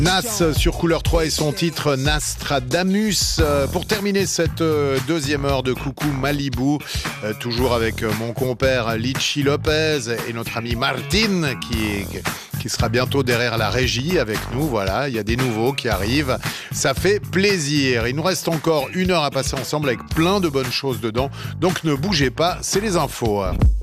Nas sur Couleur 3 et son titre Nastradamus. Pour terminer cette deuxième heure de Coucou Malibu, toujours avec mon compère Litchi Lopez et notre ami Martin qui sera bientôt derrière la régie avec nous. Voilà, il y a des nouveaux qui arrivent. Ça fait plaisir. Il nous reste encore une heure à passer ensemble avec plein de bonnes choses dedans. Donc ne bougez pas, c'est les infos.